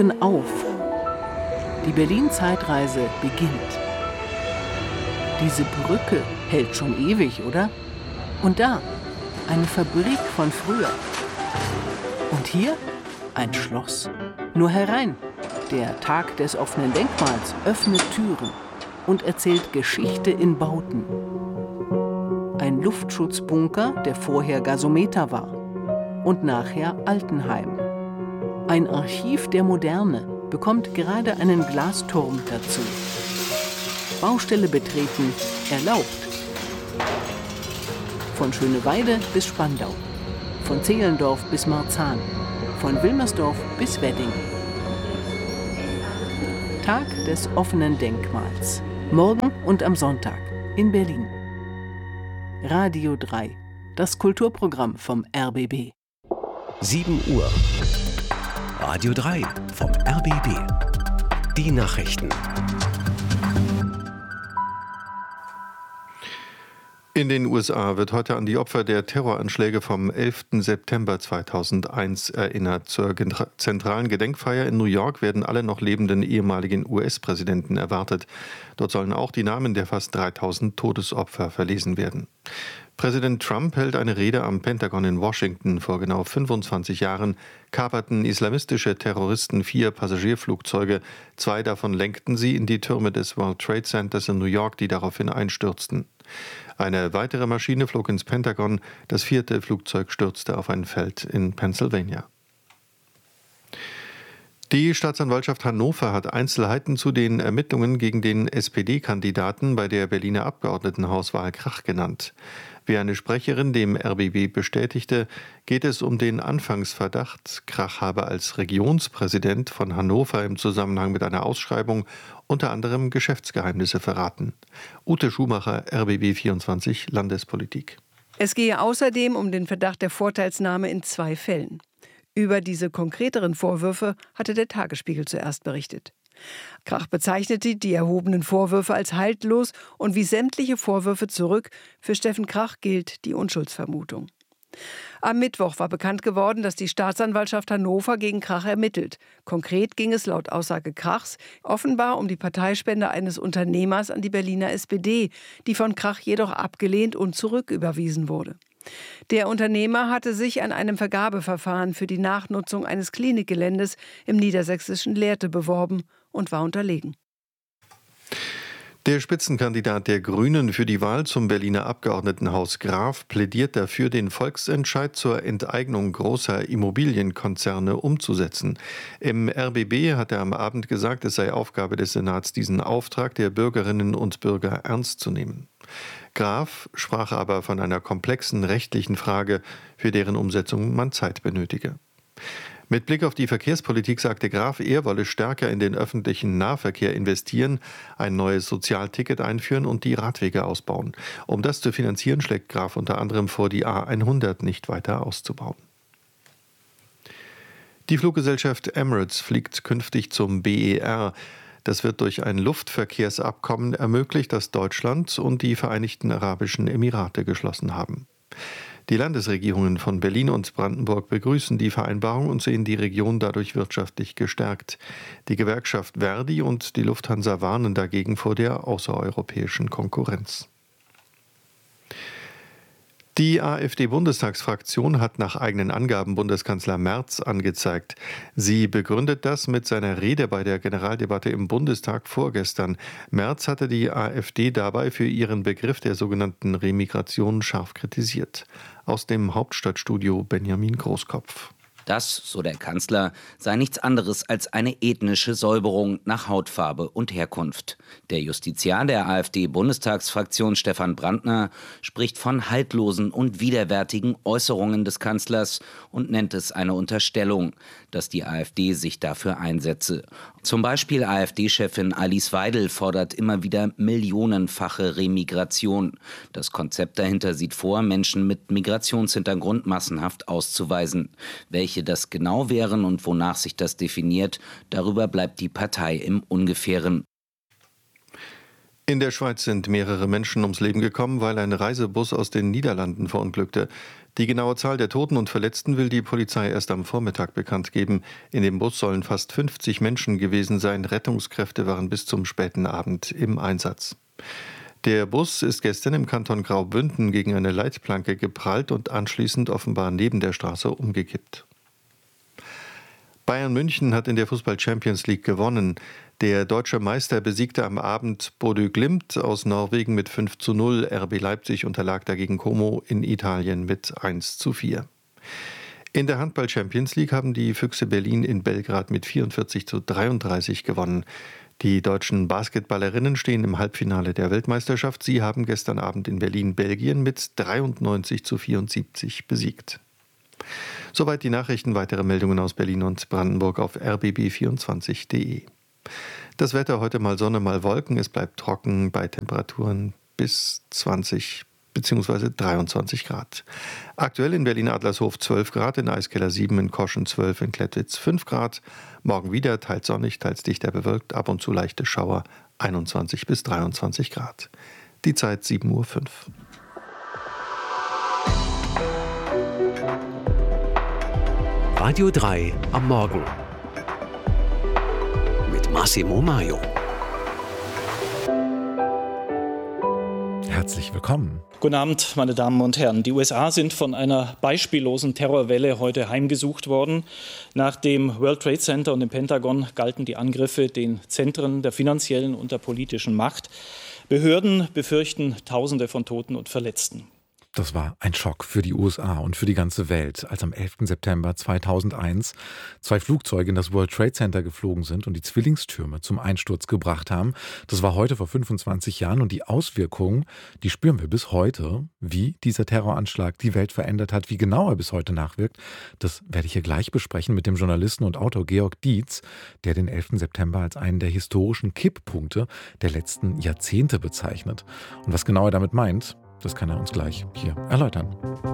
Augen auf. Die Berlin-Zeitreise beginnt. Diese Brücke hält schon ewig, oder? Und da, eine Fabrik von früher. Und hier ein Schloss. Nur herein. Der Tag des offenen Denkmals öffnet Türen und erzählt Geschichte in Bauten. Ein Luftschutzbunker, der vorher Gasometer war und nachher Altenheim. Ein Archiv der Moderne bekommt gerade einen Glasturm dazu. Baustelle betreten erlaubt. Von Schöneweide bis Spandau, von Zehlendorf bis Marzahn, von Wilmersdorf bis Wedding. Tag des offenen Denkmals. Morgen und am Sonntag in Berlin. Radio 3, das Kulturprogramm vom RBB. 7 Uhr. Radio 3 vom RBB. Die Nachrichten. In den USA wird heute an die Opfer der Terroranschläge vom 11. September 2001 erinnert. Zur zentralen Gedenkfeier in New York werden alle noch lebenden ehemaligen US-Präsidenten erwartet. Dort sollen auch die Namen der fast 3000 Todesopfer verlesen werden. Präsident Trump hält eine Rede am Pentagon in Washington. Vor genau 25 Jahren kaperten islamistische Terroristen 4 Passagierflugzeuge. 2 davon lenkten sie in die Türme des World Trade Centers in New York, die daraufhin einstürzten. Eine weitere Maschine flog ins Pentagon. Das 4. Flugzeug stürzte auf ein Feld in Pennsylvania. Die Staatsanwaltschaft Hannover hat Einzelheiten zu den Ermittlungen gegen den SPD-Kandidaten bei der Berliner Abgeordnetenhauswahl Krach genannt. Wie eine Sprecherin dem RBB bestätigte, geht es um den Anfangsverdacht, Krach habe als Regionspräsident von Hannover im Zusammenhang mit einer Ausschreibung unter anderem Geschäftsgeheimnisse verraten. Ute Schumacher, RBB 24 Landespolitik. Es gehe außerdem um den Verdacht der Vorteilsnahme in 2 Fällen. Über diese konkreteren Vorwürfe hatte der Tagesspiegel zuerst berichtet. Krach bezeichnete die erhobenen Vorwürfe als haltlos und wies sämtliche Vorwürfe zurück. Für Steffen Krach gilt die Unschuldsvermutung. Am Mittwoch war bekannt geworden, dass die Staatsanwaltschaft Hannover gegen Krach ermittelt. Konkret ging es laut Aussage Krachs offenbar um die Parteispende eines Unternehmers an die Berliner SPD, die von Krach jedoch abgelehnt und zurücküberwiesen wurde. Der Unternehmer hatte sich an einem Vergabeverfahren für die Nachnutzung eines Klinikgeländes im niedersächsischen Lehrte beworben und war unterlegen. Der Spitzenkandidat der Grünen für die Wahl zum Berliner Abgeordnetenhaus Graf plädiert dafür, den Volksentscheid zur Enteignung großer Immobilienkonzerne umzusetzen. Im RBB hat er am Abend gesagt, es sei Aufgabe des Senats, diesen Auftrag der Bürgerinnen und Bürger ernst zu nehmen. Graf sprach aber von einer komplexen rechtlichen Frage, für deren Umsetzung man Zeit benötige. Mit Blick auf die Verkehrspolitik sagte Graf, er wolle stärker in den öffentlichen Nahverkehr investieren, ein neues Sozialticket einführen und die Radwege ausbauen. Um das zu finanzieren, schlägt Graf unter anderem vor, die A100 nicht weiter auszubauen. Die Fluggesellschaft Emirates fliegt künftig zum BER. Das wird durch ein Luftverkehrsabkommen ermöglicht, das Deutschland und die Vereinigten Arabischen Emirate geschlossen haben. Die Landesregierungen von Berlin und Brandenburg begrüßen die Vereinbarung und sehen die Region dadurch wirtschaftlich gestärkt. Die Gewerkschaft Verdi und die Lufthansa warnen dagegen vor der außereuropäischen Konkurrenz. Die AfD-Bundestagsfraktion hat nach eigenen Angaben Bundeskanzler Merz angezeigt. Sie begründet das mit seiner Rede bei der Generaldebatte im Bundestag vorgestern. Merz hatte die AfD dabei für ihren Begriff der sogenannten Remigration scharf kritisiert. Aus dem Hauptstadtstudio Benjamin Großkopf. Das, so der Kanzler, sei nichts anderes als eine ethnische Säuberung nach Hautfarbe und Herkunft. Der Justiziar der AfD-Bundestagsfraktion Stefan Brandner spricht von haltlosen und widerwärtigen Äußerungen des Kanzlers und nennt es eine Unterstellung, dass die AfD sich dafür einsetze. Zum Beispiel AfD-Chefin Alice Weidel fordert immer wieder millionenfache Remigration. Das Konzept dahinter sieht vor, Menschen mit Migrationshintergrund massenhaft auszuweisen. Welche das genau wären und wonach sich das definiert, darüber bleibt die Partei im Ungefähren. In der Schweiz sind mehrere Menschen ums Leben gekommen, weil ein Reisebus aus den Niederlanden verunglückte. Die genaue Zahl der Toten und Verletzten will die Polizei erst am Vormittag bekannt geben. In dem Bus sollen fast 50 Menschen gewesen sein. Rettungskräfte waren bis zum späten Abend im Einsatz. Der Bus ist gestern im Kanton Graubünden gegen eine Leitplanke geprallt und anschließend offenbar neben der Straße umgekippt. Bayern München hat in der Fußball-Champions League gewonnen. Der deutsche Meister besiegte am Abend Bodø Glimt aus Norwegen mit 5:0. RB Leipzig unterlag dagegen Como in Italien mit 1:4. In der Handball-Champions League haben die Füchse Berlin in Belgrad mit 44:33 gewonnen. Die deutschen Basketballerinnen stehen im Halbfinale der Weltmeisterschaft. Sie haben gestern Abend in Berlin Belgien mit 93:74 besiegt. Soweit die Nachrichten. Weitere Meldungen aus Berlin und Brandenburg auf rbb24.de. Das Wetter heute mal Sonne, mal Wolken. Es bleibt trocken bei Temperaturen bis 20 bzw. 23 Grad. Aktuell in Berlin-Adlershof 12 Grad, in Eiskeller 7, in Koschen 12, in Klettwitz 5 Grad. Morgen wieder teils sonnig, teils dichter bewölkt, ab und zu leichte Schauer, 21 bis 23 Grad. Die Zeit 7:05 Uhr. Radio 3 am Morgen mit Massimo Maio. Herzlich willkommen. Guten Abend, meine Damen und Herren. Die USA sind von einer beispiellosen Terrorwelle heute heimgesucht worden. Nach dem World Trade Center und dem Pentagon galten die Angriffe den Zentren der finanziellen und der politischen Macht. Behörden befürchten Tausende von Toten und Verletzten. Das war ein Schock für die USA und für die ganze Welt, als am 11. September 2001 2 Flugzeuge in das World Trade Center geflogen sind und die Zwillingstürme zum Einsturz gebracht haben. Das war heute vor 25 Jahren und die Auswirkungen, die spüren wir bis heute. Wie dieser Terroranschlag die Welt verändert hat, wie genau er bis heute nachwirkt, das werde ich hier gleich besprechen mit dem Journalisten und Autor Georg Dietz, der den 11. September als einen der historischen Kipppunkte der letzten Jahrzehnte bezeichnet. Und was genau er damit meint, das kann er uns gleich hier erläutern.